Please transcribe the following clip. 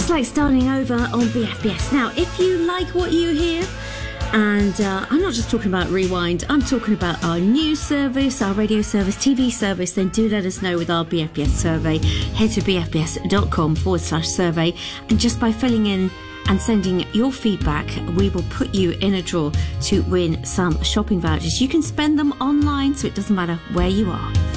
Just like starting over on BFBS. Now, if you like what you hear, and I'm not just talking about Rewind, I'm talking about our news service, our radio service, TV service, then do let us know with our BFBS survey. Head to bfbs.com/survey, and just by filling in and sending your feedback, we will put you in a draw to win some shopping vouchers. You can spend them online, so it doesn't matter where you are.